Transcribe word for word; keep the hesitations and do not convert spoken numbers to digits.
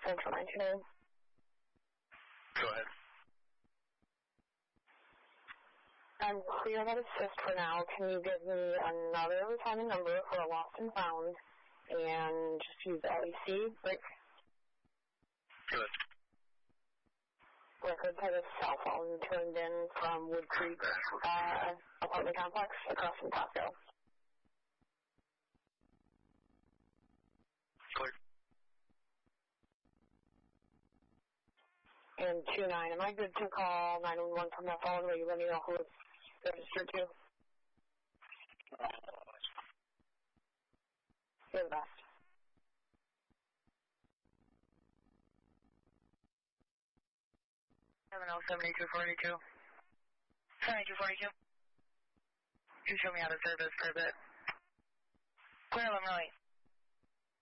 Central nine two nine. Go ahead. I'm clear that assist for now. Can you give me another returning number for a lost and found and just use L E C? Like, Good. records had a cell phone turned in from Wood Creek uh, apartment complex across from Costco. Clear. And two nine, am I good to call nine one one from that phone? Will you let me know who it's registered to? You're the best. seven oh seven eight two four eight two. seven eight two four eight two. You show me how to service for a bit. Clear them right.